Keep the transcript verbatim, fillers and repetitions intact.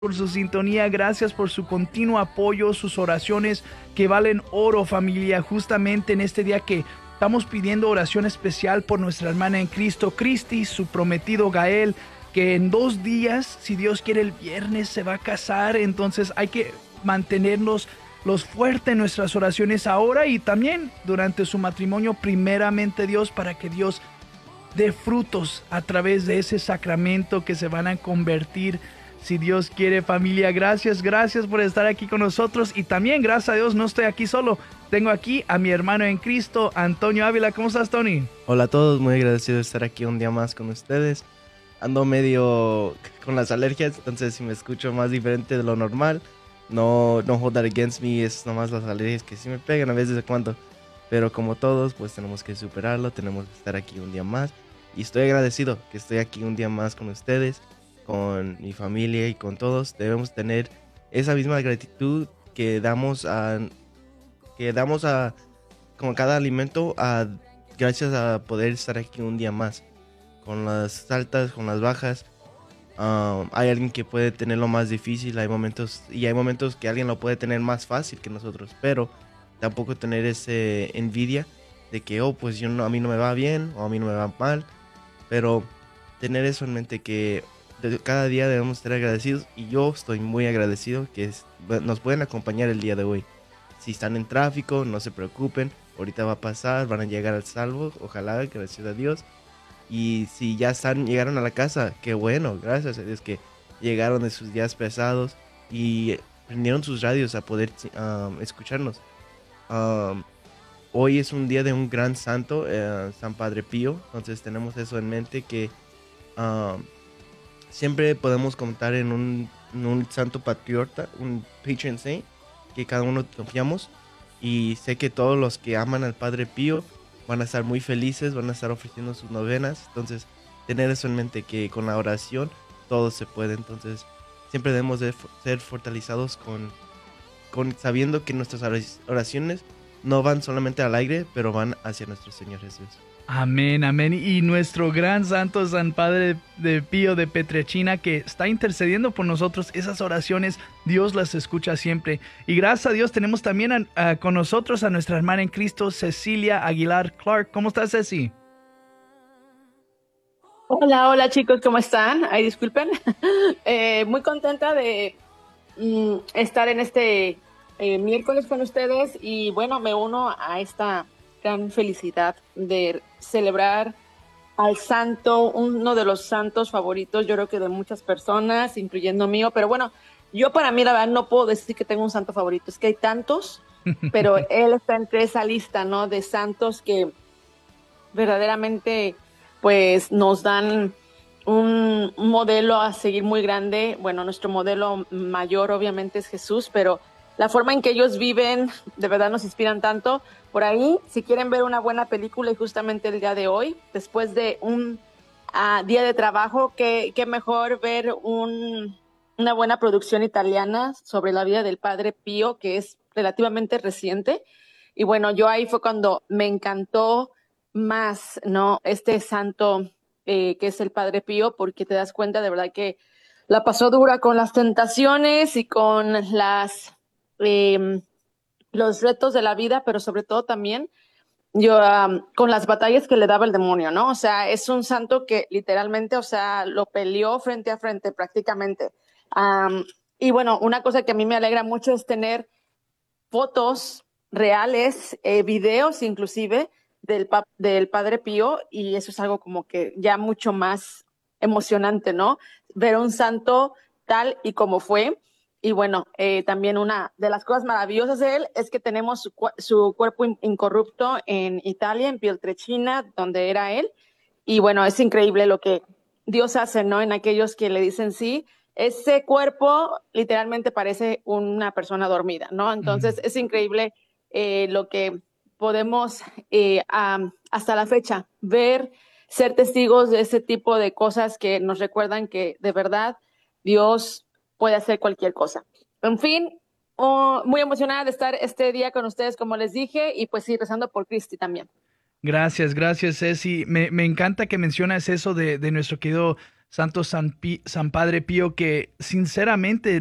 por su sintonía, gracias por su continuo apoyo, sus oraciones que valen oro, familia, justamente en este día que estamos pidiendo oración especial por nuestra hermana en Cristo, Cristi, su prometido Gael, que en dos días, si Dios quiere, el viernes se va a casar. Entonces hay que mantenernos los fuertes en nuestras oraciones ahora y también durante su matrimonio, primeramente Dios, para que Dios dé frutos a través de ese sacramento que se van a convertir, si Dios quiere, familia. Gracias, gracias por estar aquí con nosotros. Y también, gracias a Dios, no estoy aquí solo. Tengo aquí a mi hermano en Cristo, Antonio Ávila. ¿Cómo estás, Tony? Hola a todos, muy agradecido de estar aquí un día más con ustedes. Ando medio con las alergias, entonces si me escucho más diferente de lo normal, no, no hold that against me, es nomás las alergias que sí me pegan a veces de cuando. Pero como todos, pues tenemos que superarlo, tenemos que estar aquí un día más. Y estoy agradecido que estoy aquí un día más con ustedes, con mi familia y con todos. Debemos tener esa misma gratitud que damos a, que damos a, con cada alimento, a, gracias a poder estar aquí un día más. Con las altas, con las bajas. Um, hay alguien que puede tenerlo más difícil, hay momentos, y hay momentos que alguien lo puede tener más fácil que nosotros, pero tampoco tener ese envidia de que, oh, pues yo no, a mí no me va bien o a mí no me va mal, pero tener eso en mente que de- cada día debemos estar agradecidos, y yo estoy muy agradecido que es- nos pueden acompañar el día de hoy. Si están en tráfico, no se preocupen, ahorita va a pasar, van a llegar al salvo, ojalá, gracias a Dios. Y si ya están, llegaron a la casa, qué bueno, gracias a Dios que llegaron de sus días pesados y prendieron sus radios a poder um, escucharnos. Um, Hoy es un día de un gran santo, eh, San Padre Pío, entonces tenemos eso en mente que um, siempre podemos contar en un, en un santo patriota, un patron saint, que cada uno confiamos. Y sé que todos los que aman al Padre Pío van a estar muy felices, van a estar ofreciendo sus novenas. Entonces, tener eso en mente, que con la oración todo se puede. Entonces, siempre debemos de ser fortalecidos con, con sabiendo que nuestras oraciones no van solamente al aire, pero van hacia nuestro Señor Jesús. Amén, amén. Y nuestro gran santo San Padre de Pío de Petrechina, que está intercediendo por nosotros, esas oraciones Dios las escucha siempre. Y gracias a Dios tenemos también a- a- con nosotros a nuestra hermana en Cristo, Cecilia Aguilar Clark. ¿Cómo estás, Ceci? Hola, hola chicos, ¿cómo están? Ay, disculpen. Eh, muy contenta de mm, estar en este eh, miércoles con ustedes y bueno, me uno a esta gran felicidad de celebrar al santo, uno de los santos favoritos, yo creo que de muchas personas, incluyendo mío, pero bueno, yo para mí la verdad no puedo decir que tengo un santo favorito, es que hay tantos, pero él está entre esa lista, ¿no? De santos que verdaderamente pues nos dan un modelo a seguir muy grande. Bueno, nuestro modelo mayor obviamente es Jesús, pero la forma en que ellos viven de verdad nos inspiran tanto. Por ahí, si quieren ver una buena película y justamente el día de hoy, después de un uh, día de trabajo, qué, qué mejor ver un, una buena producción italiana sobre la vida del Padre Pío, que es relativamente reciente. Y bueno, yo ahí fue cuando me encantó más, ¿no? Este santo eh, que es el Padre Pío, porque te das cuenta de verdad que la pasó dura con las tentaciones y con las eh, los retos de la vida, pero sobre todo también yo um, con las batallas que le daba el demonio, ¿no? O sea, es un santo que literalmente, o sea, lo peleó frente a frente prácticamente. Um, y bueno, una cosa que a mí me alegra mucho es tener fotos reales, eh, videos inclusive del, pa del Padre Pío, y eso es algo como que ya mucho más emocionante, ¿no? Ver un santo tal y como fue. Y bueno, eh, también una de las cosas maravillosas de él es que tenemos su, su cuerpo in incorrupto en Italia, en Pietrelcina, donde era él. Y bueno, es increíble lo que Dios hace, ¿no? En aquellos que le dicen sí. Ese cuerpo literalmente parece una persona dormida, ¿no? Entonces Mm. es increíble eh, lo que podemos eh, um, hasta la fecha ver, ser testigos de ese tipo de cosas que nos recuerdan que de verdad Dios puede hacer cualquier cosa. En fin, oh, muy emocionada de estar este día con ustedes, como les dije, y pues sí, rezando por Cristi también. Gracias, gracias, Ceci. Me, me encanta que mencionas eso de, de nuestro querido Santo San, Pi- San Padre Pío, que sinceramente